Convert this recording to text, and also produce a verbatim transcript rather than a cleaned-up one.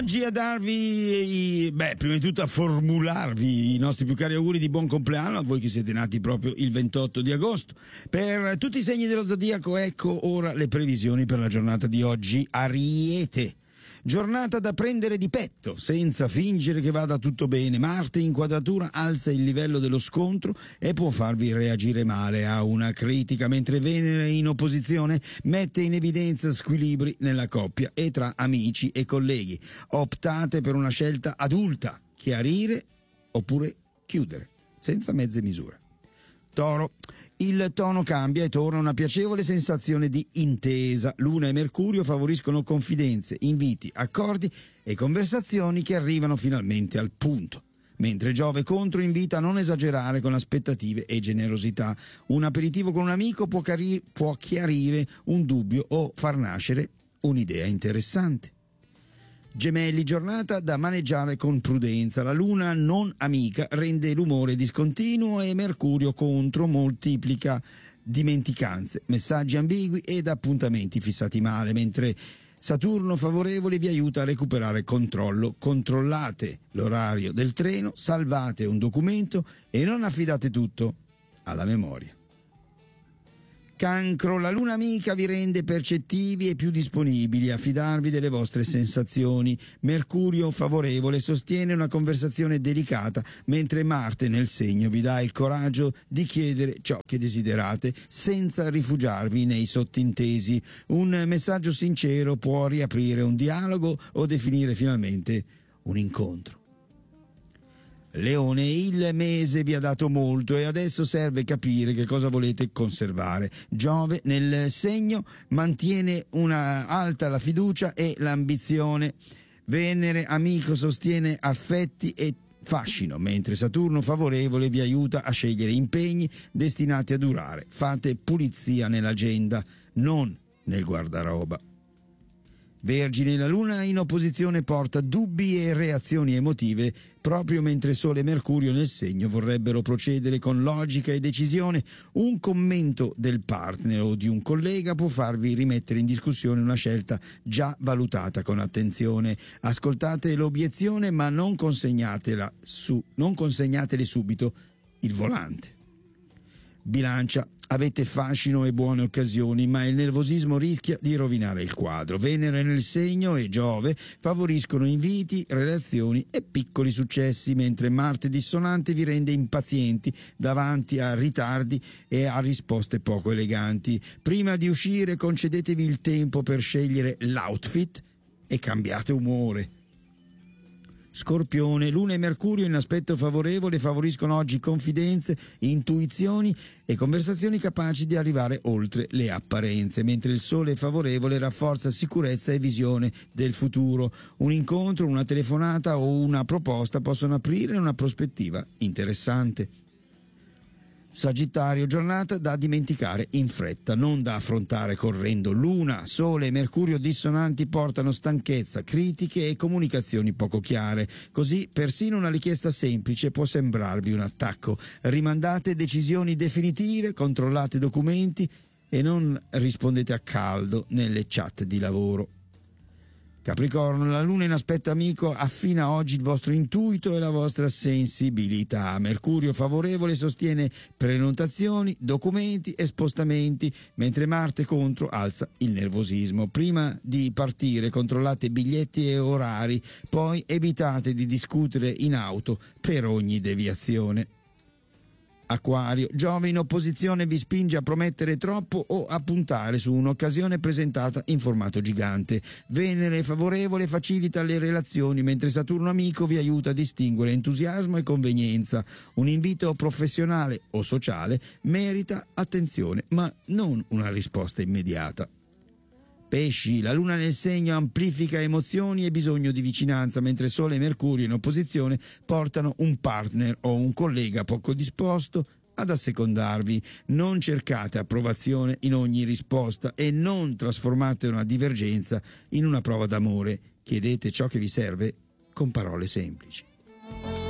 Oggi a darvi, beh, prima di tutto a formularvi i nostri più cari auguri di buon compleanno a voi che siete nati proprio il ventotto di agosto. Per tutti i segni dello zodiaco, ecco ora le previsioni per la giornata di oggi. Ariete. Giornata da prendere di petto, senza fingere che vada tutto bene. Marte in quadratura alza il livello dello scontro e può farvi reagire male a una critica, mentre Venere in opposizione mette in evidenza squilibri nella coppia e tra amici e colleghi. Optate per una scelta adulta, chiarire oppure chiudere, senza mezze misure. Toro, il tono cambia e torna una piacevole sensazione di intesa. Luna e Mercurio favoriscono confidenze, inviti, accordi e conversazioni che arrivano finalmente al punto. Mentre Giove contro invita a non esagerare con aspettative e generosità. Un aperitivo con un amico può, cari- può chiarire un dubbio o far nascere un'idea interessante. Gemelli, giornata da maneggiare con prudenza. La luna non amica rende l'umore discontinuo e Mercurio contro moltiplica dimenticanze, messaggi ambigui ed appuntamenti fissati male, mentre Saturno favorevole vi aiuta a recuperare controllo. Controllate l'orario del treno, salvate un documento e non affidate tutto alla memoria. Cancro, la luna amica vi rende percettivi e più disponibili a fidarvi delle vostre sensazioni. Mercurio favorevole sostiene una conversazione delicata, mentre Marte nel segno vi dà il coraggio di chiedere ciò che desiderate senza rifugiarvi nei sottintesi. Un messaggio sincero può riaprire un dialogo o definire finalmente un incontro. Leone, il mese vi ha dato molto e adesso serve capire che cosa volete conservare. Giove nel segno mantiene una alta la fiducia e l'ambizione. Venere amico sostiene affetti e fascino, mentre Saturno favorevole vi aiuta a scegliere impegni destinati a durare. Fate pulizia nell'agenda, non nel guardaroba. Vergine, la luna in opposizione porta dubbi e reazioni emotive proprio mentre Sole e Mercurio nel segno vorrebbero procedere con logica e decisione. Un commento del partner o di un collega può farvi rimettere in discussione una scelta già valutata con attenzione. Ascoltate l'obiezione ma non consegnatela su, non consegnatele subito il volante. Bilancia, avete fascino e buone occasioni, ma il nervosismo rischia di rovinare il quadro. Venere nel segno e Giove favoriscono inviti, relazioni e piccoli successi, mentre Marte dissonante vi rende impazienti davanti a ritardi e a risposte poco eleganti. Prima di uscire concedetevi il tempo per scegliere l'outfit e cambiate umore. Scorpione, Luna e Mercurio in aspetto favorevole favoriscono oggi confidenze, intuizioni e conversazioni capaci di arrivare oltre le apparenze, mentre il Sole favorevole rafforza sicurezza e visione del futuro. Un incontro, una telefonata o una proposta possono aprire una prospettiva interessante. Sagittario, giornata da dimenticare in fretta, non da affrontare correndo. Luna, Sole e Mercurio dissonanti portano stanchezza, critiche e comunicazioni poco chiare. Così persino una richiesta semplice può sembrarvi un attacco. Rimandate decisioni definitive, controllate documenti e non rispondete a caldo nelle chat di lavoro. Capricorno, la luna in aspetto amico affina oggi il vostro intuito e la vostra sensibilità. Mercurio favorevole sostiene prenotazioni, documenti e spostamenti, mentre Marte contro alza il nervosismo. Prima di partire controllate biglietti e orari, poi evitate di discutere in auto per ogni deviazione. Acquario, Giove in opposizione vi spinge a promettere troppo o a puntare su un'occasione presentata in formato gigante. Venere favorevole facilita le relazioni, mentre Saturno amico vi aiuta a distinguere entusiasmo e convenienza. Un invito professionale o sociale merita attenzione, ma non una risposta immediata. Pesci, la luna nel segno amplifica emozioni e bisogno di vicinanza, mentre Sole e Mercurio in opposizione portano un partner o un collega poco disposto ad assecondarvi. Non cercate approvazione in ogni risposta e non trasformate una divergenza in una prova d'amore. Chiedete ciò che vi serve con parole semplici.